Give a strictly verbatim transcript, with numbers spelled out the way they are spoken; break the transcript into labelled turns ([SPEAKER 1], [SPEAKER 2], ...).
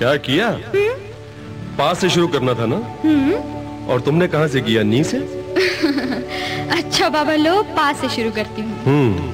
[SPEAKER 1] क्या किया? पा से शुरू करना था ना? और तुमने कहां से किया? नी से?
[SPEAKER 2] अच्छा बाबा लो, पा से शुरू करती हूँ।
[SPEAKER 1] हम्म